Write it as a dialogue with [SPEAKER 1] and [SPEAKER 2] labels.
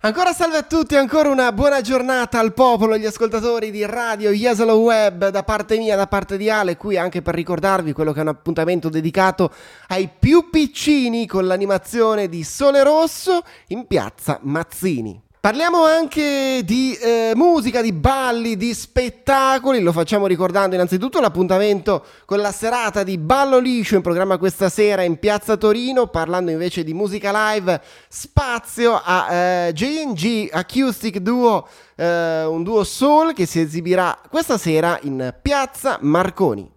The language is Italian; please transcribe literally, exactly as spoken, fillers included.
[SPEAKER 1] Ancora salve a tutti, ancora una buona giornata al popolo, gli ascoltatori di Radio Jesolo Web, da parte mia, da parte di Ale, qui anche per ricordarvi quello che è un appuntamento dedicato ai più piccini con l'animazione di Sole Rosso in piazza Mazzini. Parliamo anche di eh, musica, di balli, di spettacoli, lo facciamo ricordando innanzitutto l'appuntamento con la serata di Ballo Liscio in programma questa sera in piazza Torino, parlando invece di musica live, spazio a eh, J and G Acoustic Duo, eh, un duo soul che si esibirà questa sera in piazza Marconi.